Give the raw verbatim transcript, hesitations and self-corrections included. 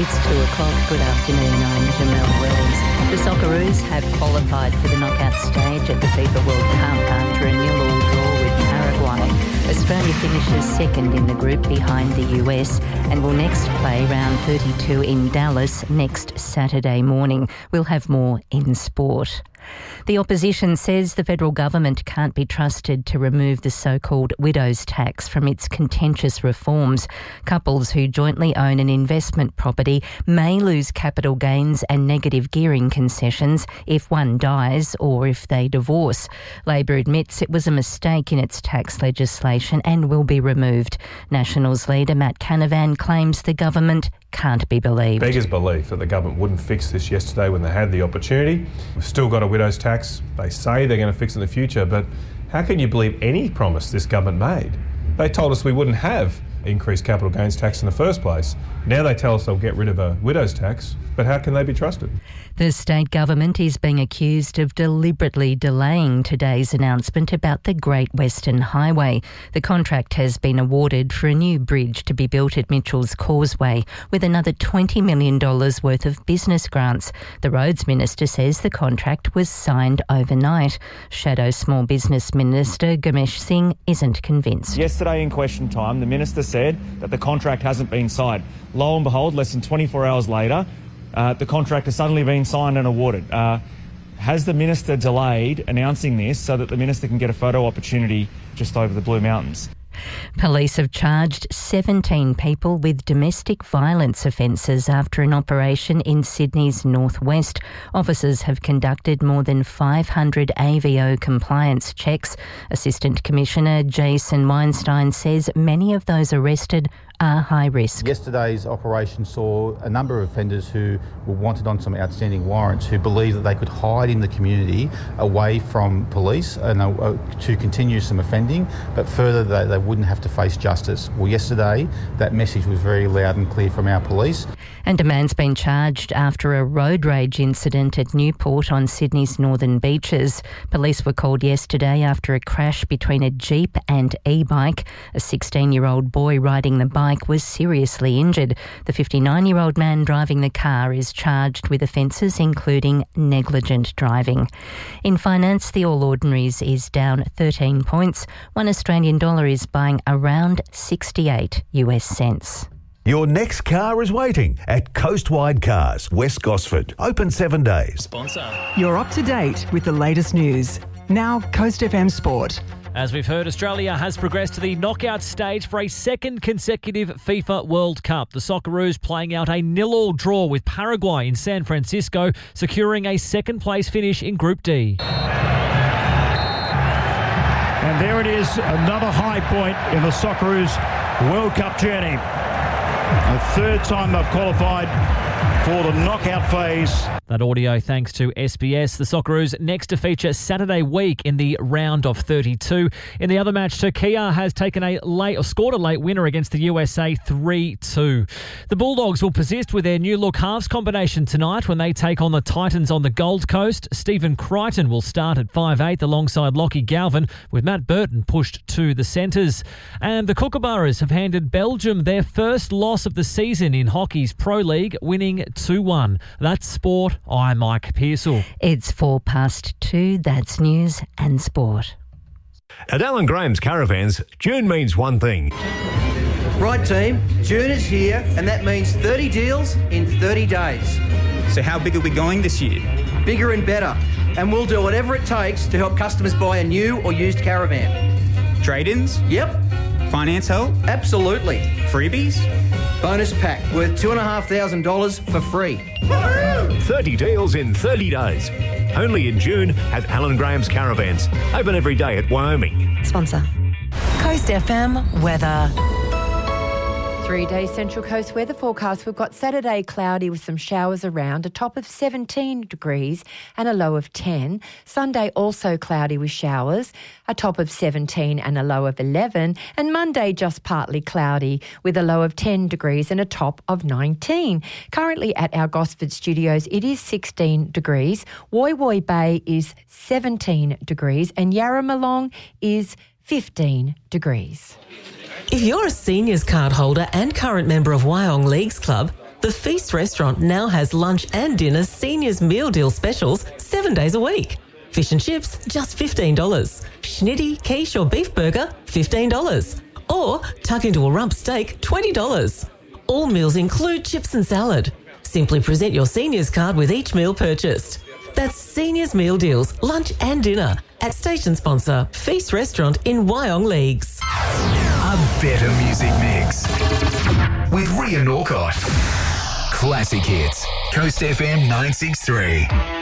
It's two o'clock. Good afternoon. I'm Jamelle Wells. The Socceroos have qualified for the knockout stage at the FIFA World Cup after a nil-all draw with Paraguay. Australia finishes second in the group behind the U S and will next play round thirty-two in Dallas next Saturday morning. We'll have more in sport. The opposition says the federal government can't be trusted to remove the so-called widow's tax from its contentious reforms. Couples who jointly own an investment property may lose capital gains and negative gearing concessions if one dies or if they divorce. Labor admits it was a mistake in its tax legislation and will be removed. Nationals leader Matt Canavan claims the government can't be believed. Beggars belief that the government wouldn't fix this yesterday when they had the opportunity. We've still got a widow's tax. They say they're going to fix it in the future, but how can you believe any promise this government made? They told us we wouldn't have increased capital gains tax in the first place. Now they tell us they'll get rid of a widow's tax, but how can they be trusted? The state government is being accused of deliberately delaying today's announcement about the Great Western Highway. The contract has been awarded for a new bridge to be built at Mitchell's Causeway, with another twenty million dollars worth of business grants. The Roads Minister says the contract was signed overnight. Shadow Small Business Minister Ganesh Singh isn't convinced. Yesterday in question time, the Minister said that the contract hasn't been signed. Lo and behold, less than twenty-four hours later, Uh, the contract has suddenly been signed and awarded. Uh, has the Minister delayed announcing this so that the Minister can get a photo opportunity just over the Blue Mountains? Police have charged seventeen people with domestic violence offences after an operation in Sydney's northwest. Officers have conducted more than five hundred A V O compliance checks. Assistant Commissioner Jason Weinstein says many of those arrested are high risk. Yesterday's operation saw a number of offenders who were wanted on some outstanding warrants who believed that they could hide in the community away from police and uh, to continue some offending, but further they, they wouldn't have to face justice. Well, yesterday that message was very loud and clear from our police. And a man's been charged after a road rage incident at Newport on Sydney's northern beaches. Police were called yesterday after a crash between a Jeep and e-bike. A sixteen-year-old boy riding the bike was seriously injured. The fifty-nine-year-old man driving the car is charged with offences including negligent driving. In finance, the All Ordinaries is down thirteen points. One Australian dollar is buying around sixty-eight U S cents. Your next car is waiting at Coastwide Cars, West Gosford. Open seven days. Sponsor. You're up to date with the latest news. Now, Coast F M Sport. As we've heard, Australia has progressed to the knockout stage for a second consecutive FIFA World Cup. The Socceroos playing out a nil-all draw with Paraguay in San Francisco, securing a second-place finish in Group D. And there it is, another high point in the Socceroos World Cup journey. The third time they've qualified for the knockout phase. That audio thanks to S B S. The Socceroos next to feature Saturday week in the round of thirty-two. In the other match, Turkey has taken a late or scored a late winner against the U S A three two. The Bulldogs will persist with their new look halves combination tonight when they take on the Titans on the Gold Coast. Stephen Crichton will start at five eighth alongside Lockie Galvin, with Matt Burton pushed to the centres. And the Kookaburras have handed Belgium their first loss of the season in hockey's Pro League, winning two one. That's sport. I'm Mike Pearsall. It's four past two. That's news and sport. At Alan Graham's Caravans, June means one thing. Right, team. June is here, and that means thirty deals in thirty days. So how big are we going this year? Bigger and better. And we'll do whatever it takes to help customers buy a new or used caravan. Trade-ins? Yep. Finance help? Absolutely. Freebies? Bonus pack worth two thousand five hundred dollars for free. thirty deals in thirty days. Only in June at Alan Graham's Caravans. Open every day at Wyoming. Sponsor. Coast F M weather. Three-day Central Coast weather forecast. We've got Saturday cloudy with some showers around, a top of seventeen degrees and a low of ten. Sunday also cloudy with showers, a top of seventeen and a low of eleven. And Monday just partly cloudy with a low of ten degrees and a top of nineteen. Currently at our Gosford studios, it is sixteen degrees. Woy Woy Bay is seventeen degrees and Yarramalong is fifteen degrees. If you're a seniors card holder and current member of Wyong Leagues Club, The Feast restaurant now has lunch and dinner seniors meal deal specials seven days a week. Fish and chips, just fifteen dollars. Schnitty, quiche or beef burger, fifteen dollars. Or tuck into a rump steak, twenty dollars. All meals include chips and salad. Simply present your seniors card with each meal purchased. That's Seniors Meal Deals, lunch and dinner at station sponsor Feast Restaurant in Wyong Leagues. A better music mix with Ria Norcott. Classic hits. Coast F M nine six three.